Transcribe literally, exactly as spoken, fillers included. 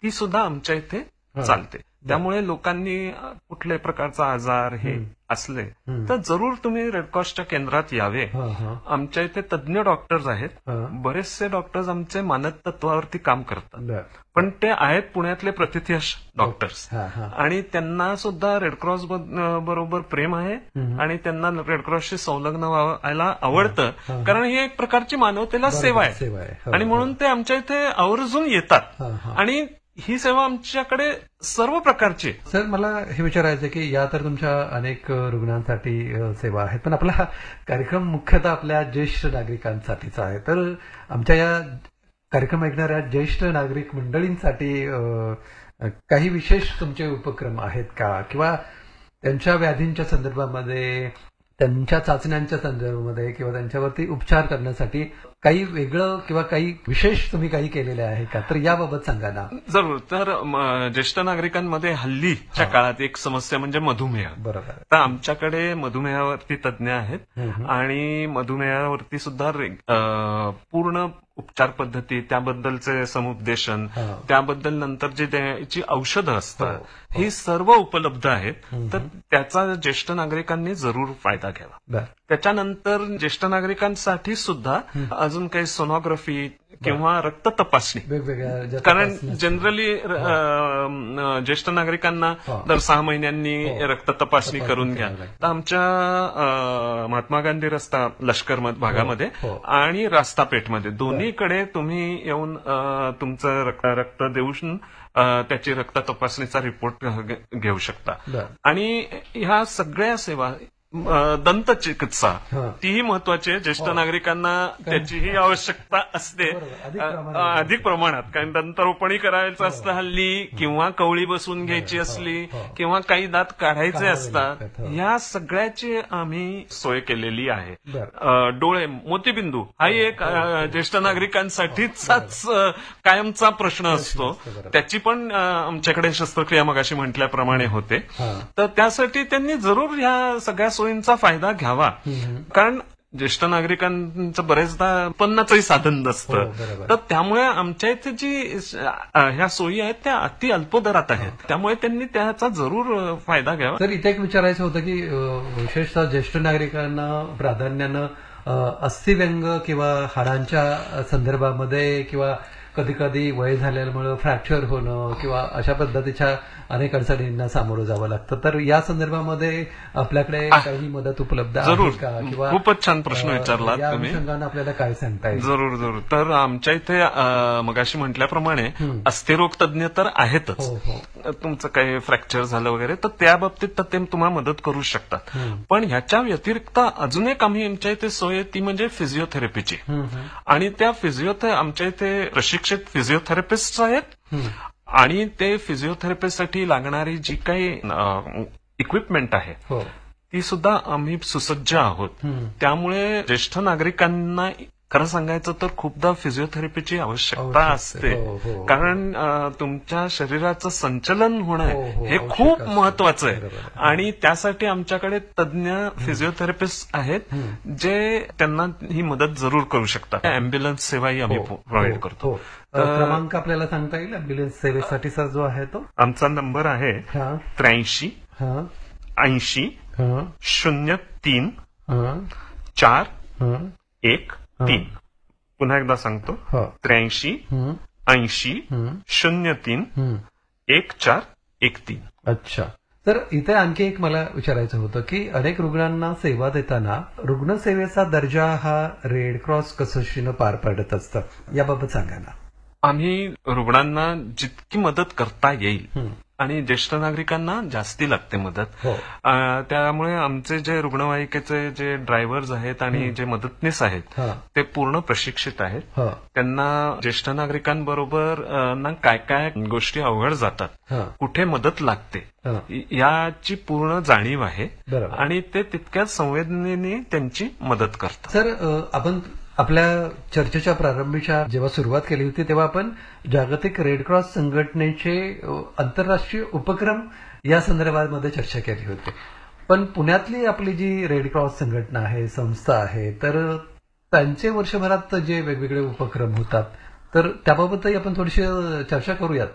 ती सुद्धा आमच्या इथे चालते. त्यामुळे लोकांनी कुठल्याही प्रकारचा आजार हे असले तर जरूर तुम्ही रेडक्रॉसच्या केंद्रात यावे. आमच्या इथे तज्ञ डॉक्टर्स आहेत. बरेचसे डॉक्टर्स आमचे मानद तत्वावरती काम करतात, पण ते आहेत पुण्यातले प्रतिथयश डॉक्टर्स, आणि त्यांना सुद्धा रेडक्रॉस बरोबर प्रेम आहे आणि त्यांना रेडक्रॉसशी संलग्न व्हायला आवडतं, कारण ही एक प्रकारची मानवतेला सेवा आहे आणि म्हणून ते आमच्या इथे आवर्जून येतात. आणि ही सेवा आमच्याकडे सर्व प्रकारची. सर, मला हे विचारायचं की या तर तुमच्या अनेक रुग्णांसाठी सेवा आहेत, पण आपला कार्यक्रम मुख्यतः आपल्या ज्येष्ठ नागरिकांसाठीचा आहे. तर आमच्या या कार्यक्रम ऐकणाऱ्या ज्येष्ठ नागरिक मंडळींसाठी काही विशेष तुमचे उपक्रम आहेत का, किंवा त्यांच्या व्याधींच्या संदर्भामध्ये, त्यांच्या चाचण्यांच्या संदर्भामध्ये किंवा त्यांच्यावरती उपचार करण्यासाठी काही वेगळं किंवा काही विशेष तुम्ही काही केलेले आहे का, तर याबाबत सांगा ना. जरूर. तर ज्येष्ठ नागरिकांमध्ये हल्लीच्या काळात एक समस्या म्हणजे मधुमेह. बरोबर. तर आमच्याकडे मधुमेहावरती तज्ञ आहेत आणि मधुमेहावरती सुद्धा पूर्ण उपचार पद्धती, त्याबद्दलचे समुपदेशन, त्याबद्दल नंतर जे त्याची औषधं असतात, ही सर्व उपलब्ध आहेत. तर त्याचा ज्येष्ठ नागरिकांनी जरूर फायदा घ्यावा. त्याच्यानंतर ज्येष्ठ नागरिकांसाठी सुद्धा अजून काही सोनोग्राफी किंवा रक्त तपासणी वेगवेगळ्या, कारण जनरली ज्येष्ठ नागरिकांना दर सहा महिन्यांनी रक्त तपासणी करून घ्या. तर आमच्या महात्मा गांधी रस्ता लष्कर भागामध्ये आणि रास्तापेठमध्ये दोन्हीकडे तुम्ही येऊन तुमचं रक्त देऊन त्याची रक्त तपासणीचा रिपोर्ट घेऊ शकता. आणि ह्या सगळ्या सेवा, दंत चिकित्सा तीही महत्वाची आहे. ज्येष्ठ नागरिकांना त्याचीही आवश्यकता असते अधिक प्रमाणात, कारण दंतरोपणी करायचं असतं हल्ली, किंवा कवळी बसून घ्यायची असली, किंवा काही दात काढायचे असतात. ह्या सगळ्याची आम्ही सोय केलेली आहे. डोळे, मोतीबिंदू हाही एक ज्येष्ठ नागरिकांसाठीचाच कायमचा प्रश्न असतो. त्याची पण आमच्याकडे शस्त्रक्रिया मगाशी म्हटल्याप्रमाणे होते. तर त्यासाठी त्यांनी जरूर ह्या सगळ्या सोयींचा फायदा घ्यावा, कारण ज्येष्ठ नागरिकांचं बरेचदा उत्पन्नाचंही साधन नसतं. तर त्यामुळे आमच्या इथे जी ह्या सोयी आहेत त्या अति अल्प दरात आहेत, त्यामुळे त्यांनी त्याचा जरूर फायदा घ्यावा. तर इथे एक विचारायचं होतं की विशेषतः ज्येष्ठ नागरिकांना प्राधान्यानं अस्थिव्यंग किंवा हाडांच्या संदर्भामध्ये, किंवा कधी कधी वय झाल्यामुळे फ्रॅक्चर होणं किंवा अशा पद्धतीच्या अनेक अडचणींना सामोरं जावं लागतं, तर या संदर्भामध्ये आपल्याकडे काही मदत उपलब्ध आहे का, किंवा खूपच छान प्रश्न विचारला या तुम्ही. अनुषंगाने आपल्याला काय सांगता येईल? जरूर जरूर. तर आमच्या इथे मगाशी म्हटल्याप्रमाणे अस्थिरोग तज्ञ तर आहेतच. तुमचं काही फ्रॅक्चर झालं वगैरे तर त्या बाबतीत तर ते तुम्हाला मदत करू शकतात. पण ह्याच्या व्यतिरिक्त अजून एक आम्ही आमच्या इथे सोय ती म्हणजे फिजिओथेरपीची. आणि त्या फिजिओथे आमच्या इथे प्रशिक्षित फिजिओथेरपिस्ट आहेत आणि ते फिजिओथेरपीसाठी लागणारी जी काही इक्विपमेंट आहे ती सुद्धा आम्ही सुसज्ज आहोत. त्यामुळे ज्येष्ठ नागरिकांना खरं सांगायचं तर खूपदा फिजिओथेरपीची आवश्यकता असते, कारण तुमच्या शरीराचं संचलन होणं हे खूप महत्वाचं आहे. आणि त्यासाठी आमच्याकडे तज्ञ फिजिओथेरपिस्ट आहेत जे त्यांना ही मदत जरूर करू शकतात. अँब्युलन्स सेवाही आम्ही प्रोव्हाइड करतो. क्रमांक आपल्याला सांगता येईल अँब्युलन्स सेवेसाठीचा जो आहे तो? आमचा नंबर आहे त्र्याऐंशी ऐंशी शून्य तीन चार एक तीन. पुन्हा एकदा सांगतो, त्र्याऐंशी ऐंशी शून्य तीन एक चार एक तीन. अच्छा. तर इथे आणखी एक मला विचारायचं होतं की अनेक रुग्णांना सेवा देताना रुग्णसेवेचा दर्जा हा रेडक्रॉस कसोशीनं पार पाडत असतं, याबाबत सांगा ना. आम्ही रुग्णांना जितकी मदत करता येईल, आणि ज्येष्ठ नागरिकांना जास्ती लागते मदत, त्यामुळे आमचे जे रुग्णवाहिकेचे जे ड्रायव्हर्स आहेत आणि जे मदतनीस आहेत ते पूर्ण प्रशिक्षित आहेत. त्यांना ज्येष्ठ नागरिकांबरोबर ना काय काय गोष्टी अवघड जातात, कुठे मदत लागते याची पूर्ण जाणीव आहे आणि ते तितक्याच संवेदनेने त्यांची मदत करतात. सर, आपण आपल्या चर्चेच्या प्रारंभीच्या जेव्हा सुरुवात केली होती तेव्हा आपण जागतिक रेडक्रॉस संघटनेचे आंतरराष्ट्रीय उपक्रम या संदर्भामध्ये चर्चा केली होती. पण पुण्यातली आपली जी रेडक्रॉस संघटना आहे, संस्था आहे, तर त्यांचे वर्षभरात जे वेगवेगळे उपक्रम होतात तर त्याबाबतही आपण थोडीशी चर्चा करूयात.